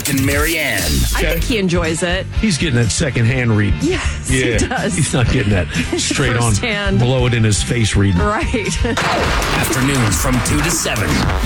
Brooke and Marianne. I think he enjoys it. He's getting that second-hand read. Yes, Yeah, he does. he's not getting that straight on, Firsthand. blow it in his face reading. Right. Afternoons from 2 to 7.